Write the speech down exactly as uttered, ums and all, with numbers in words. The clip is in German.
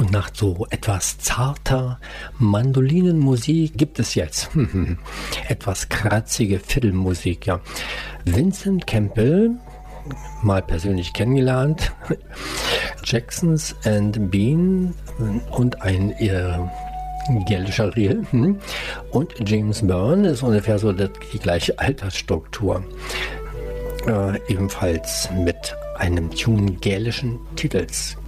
nach so etwas zarter Mandolinenmusik gibt es jetzt etwas kratzige Fiddlemusik, ja. Vincent Campbell, mal persönlich kennengelernt, Jacksons and Bean und ein äh, gälischer Reel hm. und James Byrne ist ungefähr so die gleiche Altersstruktur. Äh, ebenfalls mit einem Tune gälischen Titels.